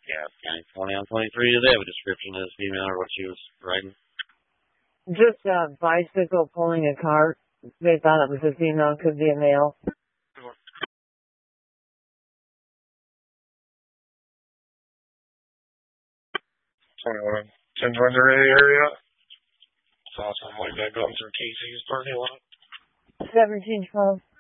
Yeah, 20 on 23. Did they have a description of this female or what she was riding? Just a bicycle pulling a cart. They thought it was a female, could be a male. 21 10 area. Saw some white guy going through Casey's parking lot. 1712.